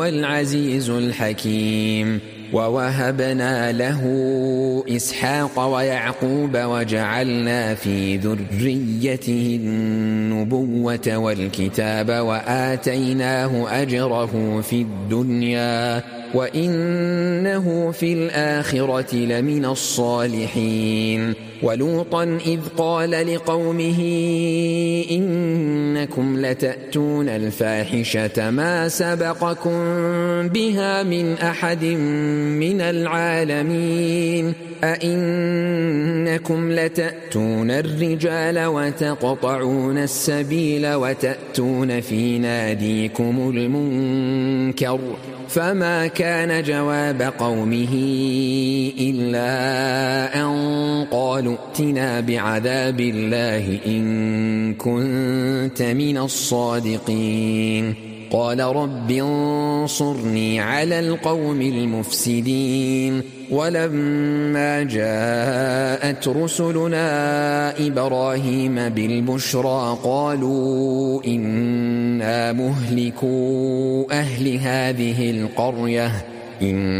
العزيز الحكيم. ووهبنا له إسحاق ويعقوب وجعلنا في ذريته النبوة والكتاب وآتيناه أجره في الدنيا وإنه في الآخرة لمن الصالحين. ولوطا إذ قال لقومه إنكم لتأتون الفاحشة ما سبقكم بها من أحد من العالمين أئنكم لتأتون الرجال وتقطعون السبيل وتأتون في ناديكم المنكر فما كان جواب قومه إلا أن قالوا ائتنا بعذاب الله إن كنت من الصادقين. قال رب انصرني على القوم المفسدين. ولما جاءت رسلنا إبراهيم بالبشرى قالوا إنا مهلكو أهل هذه القرية